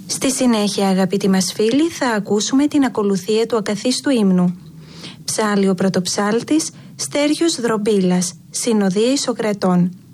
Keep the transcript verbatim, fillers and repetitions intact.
Στη συνέχεια, αγαπητοί μας φίλοι, θα ακούσουμε την ακολουθία του ακαθίστου ύμνου. Ψάλλει ο πρωτοψάλτης Στέργιος Δρομπίλας, Συνοδεία Ισοκρατών.